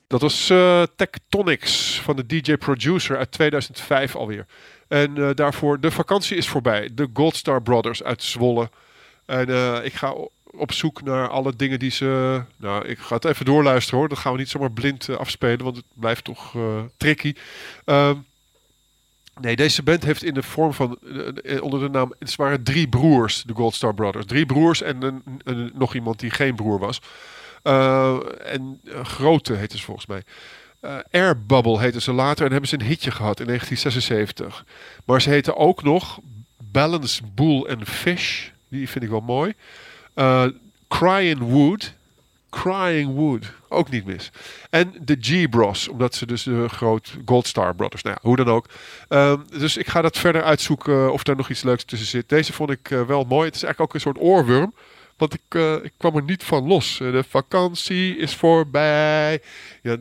Dat was Tectonics van de DJ Producer uit 2005 alweer. En daarvoor, de vakantie is voorbij. De Goldstar Brothers uit Zwolle. En ik ga op zoek naar alle dingen die ze... Nou, ik ga het even doorluisteren hoor. Dat gaan we niet zomaar blind afspelen, want het blijft toch tricky. Nee, deze band heeft in de vorm van... onder de naam... Het waren 3 broers, de Goldstar Brothers. 3 broers en nog iemand die geen broer was. Grote heette ze volgens mij. Air Bubble heette ze later en hebben ze een hitje gehad in 1976. Maar ze heten ook nog Balance, Bull and Fish. Die vind ik wel mooi. Crying Wood. Ook niet mis. En de G-Bros. Omdat ze dus de groot Goldstar Brothers. Nou ja, hoe dan ook. Dus ik ga dat verder uitzoeken of daar nog iets leuks tussen zit. Deze vond ik wel mooi. Het is eigenlijk ook een soort oorworm. Want ik kwam er niet van los. De vakantie is voorbij. Ja,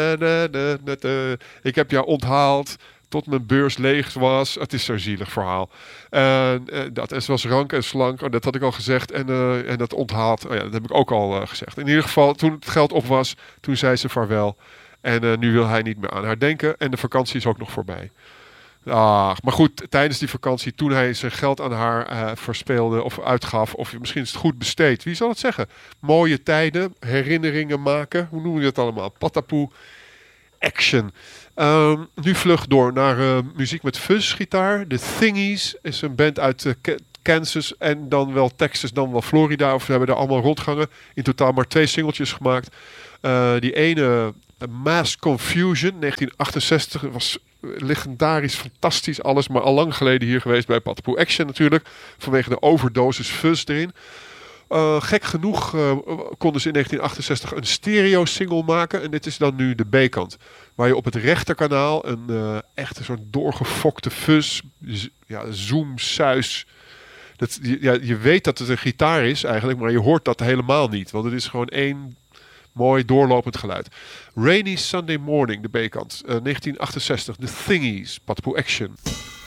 ik heb jou onthaald tot mijn beurs leeg was. Het is zo'n zielig verhaal. En ze was rank en slank. Dat had ik al gezegd. En dat onthaald. Oh ja, dat heb ik ook al gezegd. In ieder geval, toen het geld op was, toen zei ze vaarwel. En nu wil hij niet meer aan haar denken. En de vakantie is ook nog voorbij. Maar goed, tijdens die vakantie, toen hij zijn geld aan haar verspeelde of uitgaf, of misschien is het goed besteed. Wie zal het zeggen? Mooie tijden, herinneringen maken. Hoe noemen we dat allemaal? Patapoe, action. Nu vlug door naar muziek met fuzz-gitaar. The Thingies is een band uit Kansas en dan wel Texas, dan wel Florida. Of ze hebben er allemaal rondgangen. In totaal maar 2 singeltjes gemaakt. Die ene, Mass Confusion, 1968, was legendarisch, fantastisch alles. Maar al lang geleden hier geweest bij Patapoe Action natuurlijk. Vanwege de overdosis fuzz erin. Gek genoeg konden ze in 1968 een stereo-single maken. En dit is dan nu de B-kant. Waar je op het rechterkanaal een echte soort doorgefokte fuzz, zoom-suis. Je weet dat het een gitaar is eigenlijk, maar je hoort dat helemaal niet. Want het is gewoon één mooi doorlopend geluid. Rainy Sunday Morning, de B-kant. 1968, The Thingies, Patapoe Action.